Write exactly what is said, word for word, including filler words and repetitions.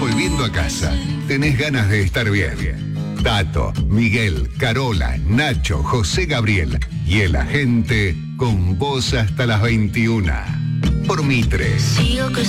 volviendo a casa, tenés ganas de estar bien. Tato, Miguel, Carola, Nacho, José Gabriel y el agente con vos hasta las veintiuna. Por Mitre.